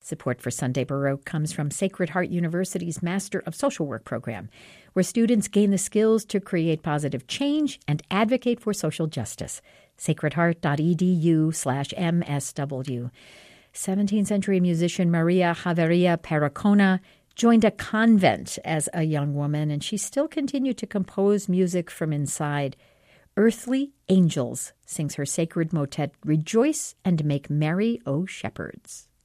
Support for Sunday Baroque comes from Sacred Heart University's Master of Social Work program, where students gain the skills to create positive change and advocate for social justice. sacredheart.edu/MSW. 17th century musician Maria Javeria Pericona joined a convent as a young woman, and she still continued to compose music from inside. Earthly Angels sings her sacred motet, Rejoice and Make Merry, O Shepherds.